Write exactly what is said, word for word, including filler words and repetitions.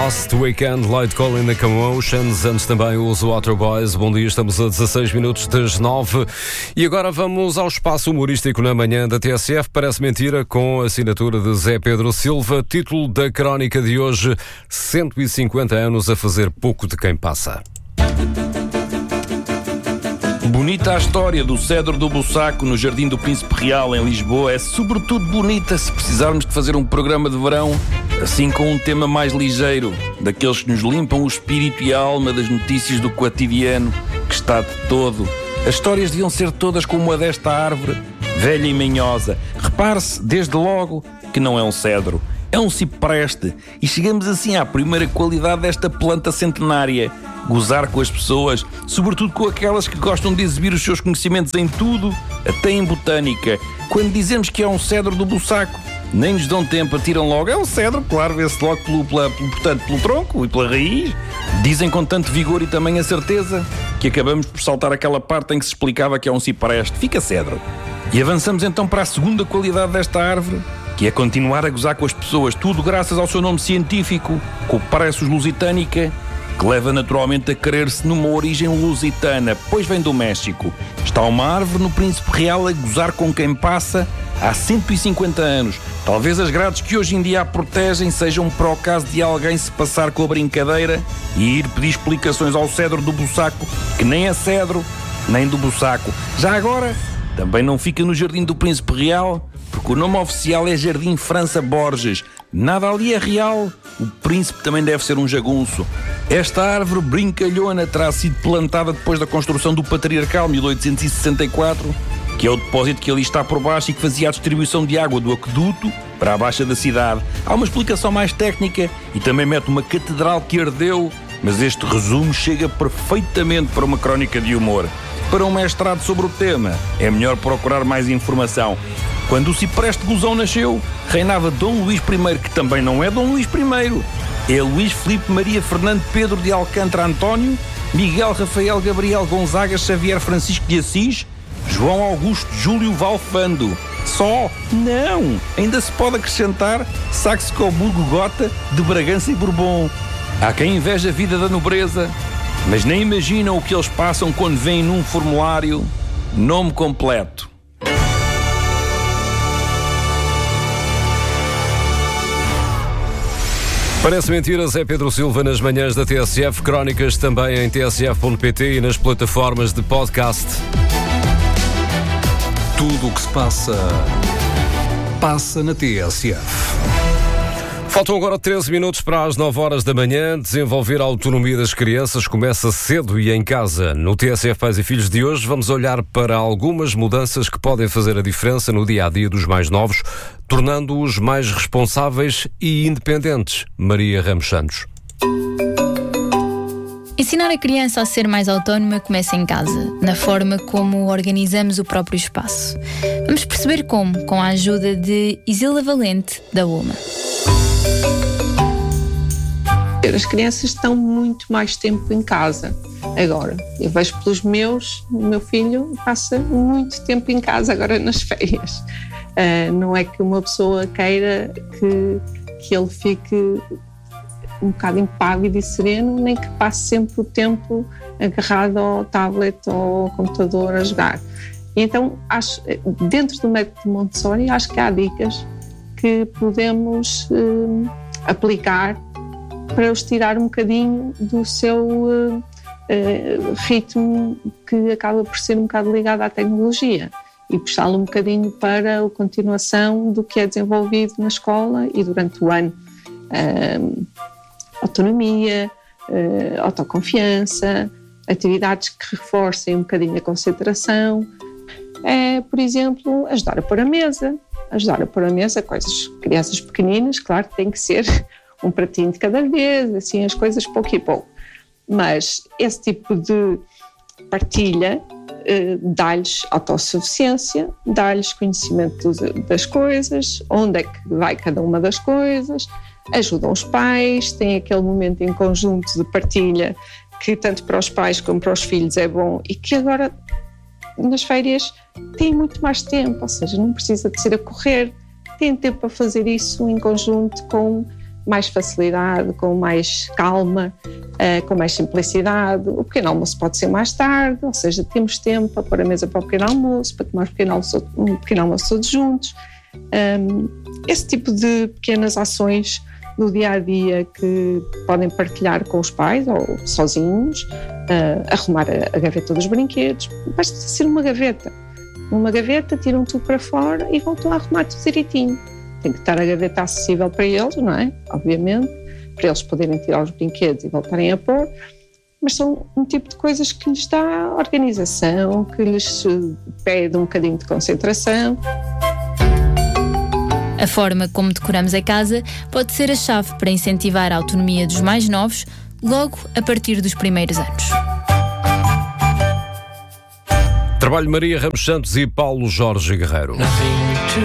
Last Weekend, Light Calling the Commotions, antes também os Waterboys. Bom dia, estamos a dezasseis minutos das nove e agora vamos ao espaço humorístico na manhã da T S F. Parece mentira, com a assinatura de Zé Pedro Silva. Título da crónica de hoje: cento e cinquenta anos a fazer pouco de quem passa. Bonita a história do cedro do Bussaco no Jardim do Príncipe Real, em Lisboa. É sobretudo bonita se precisarmos de fazer um programa de verão assim, com um tema mais ligeiro, daqueles que nos limpam o espírito e a alma das notícias do cotidiano, que está de todo. As histórias deviam ser todas como a desta árvore, velha e manhosa. Repare-se, desde logo, que não é um cedro, é um cipreste. E chegamos assim à primeira qualidade desta planta centenária: gozar com as pessoas, sobretudo com aquelas que gostam de exibir os seus conhecimentos em tudo, até em botânica. Quando dizemos que é um cedro do Bussaco, nem nos dão tempo, atiram logo. É um cedro, claro, vê-se logo pelo, pela, pelo, portanto, pelo tronco e pela raiz. Dizem com tanto vigor e também a certeza que acabamos por saltar aquela parte em que se explicava que é um cipreste. Fica cedro. E avançamos então para a segunda qualidade desta árvore, que é continuar a gozar com as pessoas, tudo graças ao seu nome científico, Cupressus lusitanica, que leva naturalmente a querer-se numa origem lusitana, pois vem do México. Está uma árvore no Príncipe Real a gozar com quem passa há cento e cinquenta anos. Talvez as grades que hoje em dia a protegem sejam para o caso de alguém se passar com a brincadeira e ir pedir explicações ao cedro do Bussaco, que nem é cedro, nem do Bussaco. Já agora, também não fica no Jardim do Príncipe Real, porque o nome oficial é Jardim França Borges. Nada ali é real. O príncipe também deve ser um jagunço. Esta árvore brincalhona terá sido plantada depois da construção do Patriarcal, mil oitocentos e sessenta e quatro, que é o depósito que ali está por baixo e que fazia a distribuição de água do aqueduto para a baixa da cidade. Há uma explicação mais técnica e também mete uma catedral que ardeu, mas este resumo chega perfeitamente para uma crónica de humor. Para um mestrado sobre o tema, é melhor procurar mais informação. Quando o cipreste gozão nasceu, reinava Dom Luís I, que também não é Dom Luís I. É Luís Filipe Maria Fernando Pedro de Alcântara António, Miguel Rafael Gabriel Gonzaga Xavier Francisco de Assis, João Augusto Júlio Valfando. Só? Não! Ainda se pode acrescentar Saxe-Coburgo-Gotha de Bragança e Bourbon. Há quem inveja a vida da nobreza, mas nem imaginam o que eles passam quando veem num formulário nome completo. Parece mentira, Zé Pedro Silva nas manhãs da T S F. Crónicas também em t s f ponto p t e nas plataformas de podcast. Tudo o que se passa, passa na T S F. Faltam agora treze minutos para as nove horas da manhã. Desenvolver a autonomia das crianças começa cedo e em casa. No T S F Pais e Filhos de hoje vamos olhar para algumas mudanças que podem fazer a diferença no dia-a-dia dos mais novos, tornando-os mais responsáveis e independentes. Maria Ramos Santos. Ensinar a criança a ser mais autónoma começa em casa, na forma como organizamos o próprio espaço. Vamos perceber como, com a ajuda de Isila Valente, da U M A. As crianças estão muito mais tempo em casa agora. Eu vejo pelos meus, o meu filho passa muito tempo em casa agora nas férias. Uh, não é que uma pessoa queira que, que ele fique um bocado impávido e sereno, nem que passe sempre o tempo agarrado ao tablet ou ao computador a jogar. E então, acho, dentro do método de Montessori, acho que há dicas que podemos uh, aplicar para os tirar um bocadinho do seu uh, uh, ritmo, que acaba por ser um bocado ligado à tecnologia, e puxá-lo um bocadinho para a continuação do que é desenvolvido na escola e durante o ano. Uh, autonomia, uh, autoconfiança, atividades que reforcem um bocadinho a concentração. É, por exemplo, ajudar a pôr a mesa, ajudar a pôr a mesa, coisas, crianças pequeninas, claro que tem que ser um pratinho de cada vez, assim as coisas pouco e pouco. Mas esse tipo de partilha eh, dá-lhes autossuficiência, dá-lhes conhecimento das coisas, onde é que vai cada uma das coisas, ajudam os pais, têm aquele momento em conjunto de partilha que tanto para os pais como para os filhos é bom e que agora nas férias têm muito mais tempo, ou seja, não precisa de ser a correr, têm tempo para fazer isso em conjunto com mais facilidade, com mais calma, uh, com mais simplicidade. O pequeno almoço pode ser mais tarde, ou seja, temos tempo para pôr a mesa para o pequeno almoço, para tomar um pequeno almoço, um pequeno almoço todos juntos. Um, esse tipo de pequenas ações no dia-a-dia que podem partilhar com os pais ou sozinhos, uh, arrumar a, a gaveta dos brinquedos. Basta ser uma gaveta. Uma gaveta, tiram tudo para fora e voltam a arrumar tudo direitinho. Tem que estar a gaveta acessível para eles, não é? Obviamente, para eles poderem tirar os brinquedos e voltarem a pôr. Mas são um tipo de coisas que lhes dá organização, que lhes pede um bocadinho de concentração. A forma como decoramos a casa pode ser a chave para incentivar a autonomia dos mais novos, logo a partir dos primeiros anos. Trabalho Maria Ramos Santos e Paulo Jorge Guerreiro.